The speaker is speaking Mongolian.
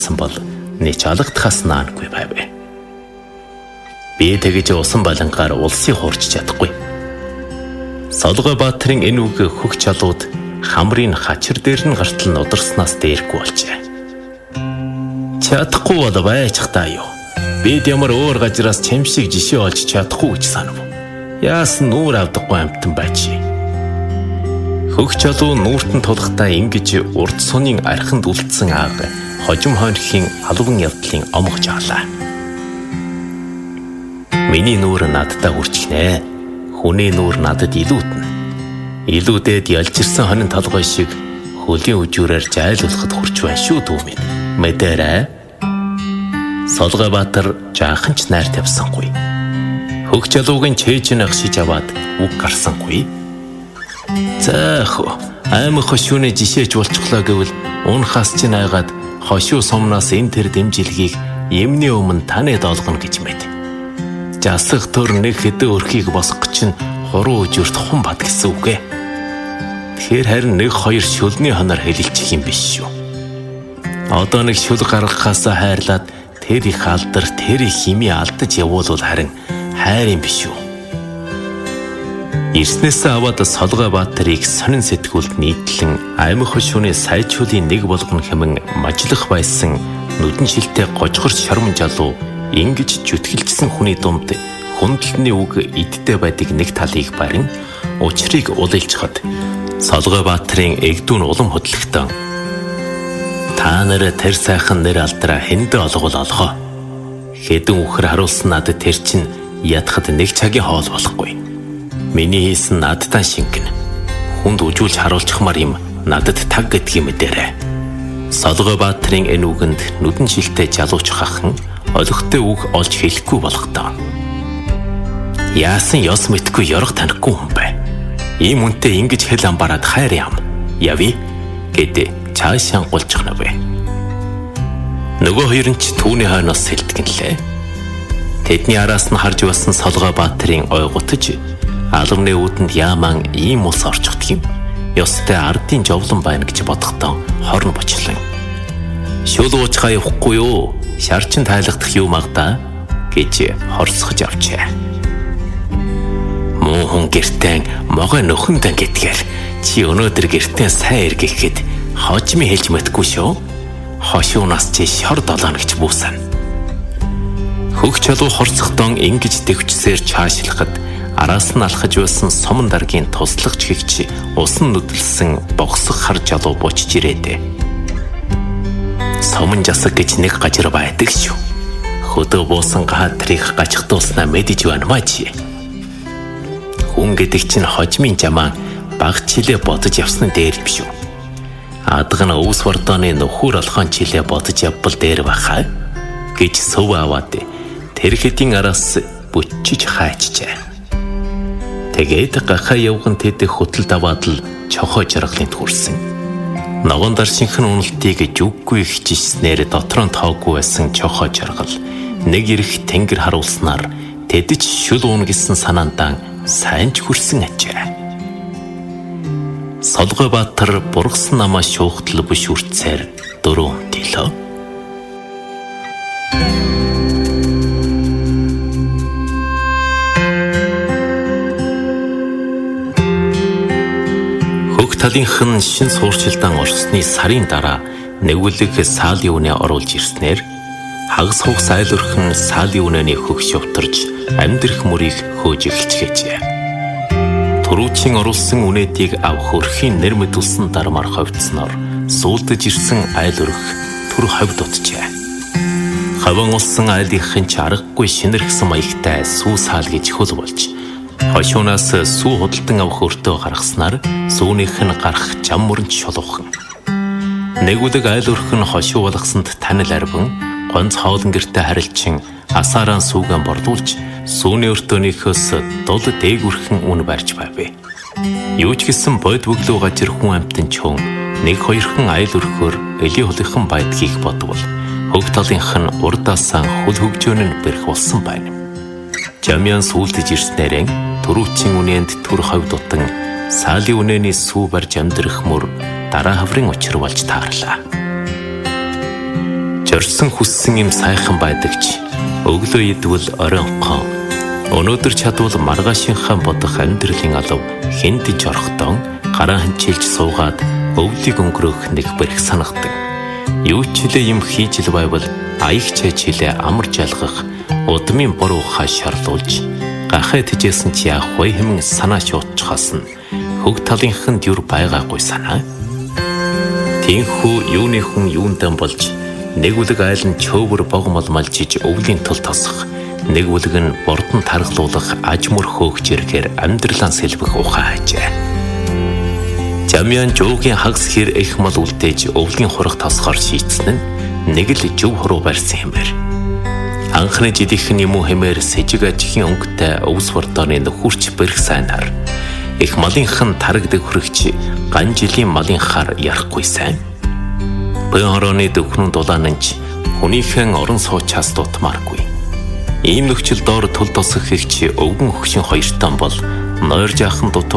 бол нэч алгадахаас наангүй байв. Би тэгж усан балангаар улсыг хуурч чадахгүй. Солгойбаатарын энэ үг хөх чалууд хамрын хачир дээр нь гартал нударснаас дээргүй болжээ. Чадахгүй бол байж таа юу. Бид ямар өөр газраас чимшиг жишээ олж чадахгүй гэж санав. Яасан нүүр авдаггүй амтан байж. Хөх чалуу нүүртэн тулахдаа ингэж урд сунын архинд үлдсэн ааг хожим хойнохийн алван явдлын омгож аалаа. Миний нүүр надтай хүрчихнэ. Хүний нүүр надад илүүднэ. Илүүдэд ялжирсан хонин толгой шиг хөлийн үжүүрээр жайлуулахад хүрч байна шүү дүү минь. Мэдэрэ? Солгойбаатар жаахан ч найр тавьсангүй. Хөх чалуугийн чэйжин агшиж аваад үг гарсангүй. Заах аймаг хошууны жишээж болчихлоо гэвэл унахаас ч найгаад хошуу сумнаас энэ төр дэмжилгийг эмний өмнө танад олгоно гэж мэд. Жасах төр нэг хэдэн өрхийг босгох чинь хуруу үжүрт хун бат гэсэн үг ээ. Тэгэхээр харин нэг хоёр шүлний хоноор хэлэлчих юм биш шүү. Одоо нэг шүл гаргахаас хайрлаад тэр их алдар тэр их хими алдаж явуул харин хайр юм биш үү. Ирснээсээ аваад Солгойбаатарыг сонин сэтгүүлд нийтлэн аймаг хошууны сайжруулын нэг болгон хэмээн мажлах байсан нүдэн шилтэй гожгор шормон жалуу ингэж зүтгэлжсэн хүний дунд хүндлэний үг идтэй байдаг нэг талыг барин учрыг улайлцоход Солгойбаатарын эгдүүн улам хөдлөгтөн та нараа тэр сайхан нэр алдраа хэндэ олгол олгоо. Хэдэн үхэр харуулсан надад тэр чинь ядахад нэг цагийн хоол болохгүй. Миний хийсэн надтай шингэн. Хүнд үжүүлж харуулчихмаар юм надад таг гэдгийг мэдэрэ. Солгойбаатарын энэ үгэнд нүдэн шилтэй жалууч хахан олигтой үг олж хэлэхгүй болохдоо. Яасан ёс мэдгүй ёрох танихгүй хүн бай. Ийм үнтэй ингэж хэл амбараад хайр ям. Яви гэдэг цаашаа гулчих навэ. Нөгөө хоёр нь ч түүний хойноос сэлтгэнлээ. Тэдний араас нь харж байсан Солгойбаатарын ойготж алвны үүдэнд яаман ийм ус орчихдаг юм. Ёстой ардын жовлон байна гэж бодохдоо хорн бочлоо. Шүл уучгаа явахгүй юу? Шарчин тайлгдах юу магадаа гэж хорсгож авчээ. Муухан гертэн могой нөхөндөн гэдгээр чи өнөөдөр гертэн сайн эргэхэд хожми хэлж мэдгүй шүү. Хошуунаас чи шор долоно гэж бүүсэн. Хөх чалуу хорцохдон ингэж дэвчсээр чаашлахад араас нь алхаж байсан суман даргийн туслагч хэгч усан нүдэлсэн богсох хар жалуу буучж ирээдэ. Суман жасаг гэж нэг гажир байдаг шүү. Хөдөө буусан гаатрыг гажигдуулснаа мэдэж байна маа чи. Хүн гэдэг чинь хожмын жамаа баг чилээ бодож явсан дээр юм шүү. Адга нь өвс вардооны нөхөр олхон чилээ бодож явбал дээр баха гэж сөв аваад тэр хэдийн араас бүчиж хайчжээ. Тэгээд гахаа явган тэдэх хөтөл даваад л чохоо жаргалынд хүрсэн. Ногоон дар шинхэн уналтыг жүггүй хичээснээр дотроо тоогүй байсан чохоо жаргал нэг ирэх тэнгэр харуулснаар тэдэж шүл уун гэсэн санаандаа сайн ч хүрсэн ажээ. Солгойбаатар бургасан намаа шуухтал бүш үрцээр дөрөв тэлөө. Хөх талынхан шин сууршилдан орсны сарын дараа нэгүлэг саалын үнэ оруулж ирснээр хагас хугас айл өрхөн саалын үнэний хөх шувтарж амьдрах мөрийг хөөж эхэлчихээжээ. Туруучин оруулсан үнэдийг авах өрхийн нэр мэдүүлсэн дармаар ховдсноор суулдаж ирсэн айл өрх түр ховд утжээ. Хаван улсан айлынхын ч аргагүй шинэрхсэн маягтай сүү саал гэж хөл болж хошуунаас сүү худалдан авах өртөө гаргаснаар сүүнийх нь гарах жам мөрөнд шулуухан. Нэгүлэг айл өрх нь хошуу болгосонд танил арвин гонц хоолн гэртээ харилчин асаараа сүүгэн бордуулж сүүний өртөөнийхөөс дул дээгүрхэн үн барьж байв. Юу ч гэсэн бод бүглүү гажир хүн амтэн чөөн нэг хоёрхан айл өрхөөр элийн хулынхан байдгийг бодвол хөг талынх нь урдаасаа хөл хөгжөөн нь бэрх болсон байна. Жамяан сүулдэж ирснээрэн түрүүчийн үнэнд түр ховд утан саалын үнэний сүү барж амьдрах мөр дараа хаврын учир болж таарлаа. Жорьсон хүссэн юм сайхан байдагч өглөө идвэл оройнхон. Өнөөдөр чадвал маргаашинхаа бодох амьдралын алав хэндэж орохдоо гараа ханчилж суугаад өвлийг өнгөрөөх нэг бэрх санагдаг. Юу ч хэлээ юм хийж л байвал аягч хилээ амарч ялгах удмын буруу хаа шарлуулж гахаа тэжээсэн ч яах вэ хэмээн санаа шуутчихаас нь хөг талынханд юр байгаагүй санаа. Тинхүү юуны хүн юундан болж нэг үлэг айлн чөөвөр богомол малжиж өвлийн тул тосох, нэг үлэг нь бордон таргалуулах аж мөр хөөгч ирэхээр амьдралаа сэлбэх ухаан хажээ. Жамяан жуугийн хагас хэр их мал үлдээж өвлийн хурах тосгоор шийдсэн нь нэг л жив хуруу барьсан юм байна. Анхны жидийнхэн юм уу хэмээр сэжиг ажихийн өнгөтэй өвс бордооны нөхөрч бэрх сайнаар их малынхан тарагдаг хөрөгч ган жилийн малынхаар ярихгүй сайн. Бэн хорооны дөхнөн дулаанч хүнийхэн орон суучаас дутмааргүй. Ийм нөхцөл доор тул тосох ихч өвгөн хөгшин хоёртон бол нойр жаахан дутуу